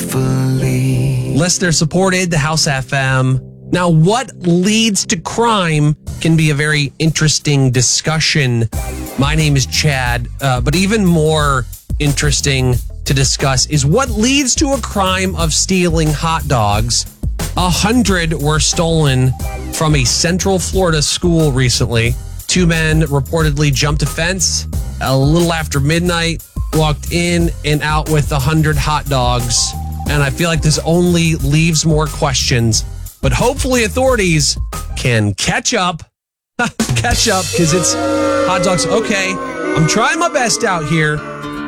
faithfully. Listener supported, the House FM. Now, what leads to crime can be a very interesting discussion. My name is Chad, but even more interesting to discuss is what leads to a crime of stealing hot dogs. 100 were stolen from a Central Florida school recently. 2 men reportedly jumped a fence a little after midnight, walked in and out with 100 hot dogs. And I feel like this only leaves more questions. But hopefully authorities can catch up. Catch up, because it's hot dogs. Okay, I'm trying my best out here.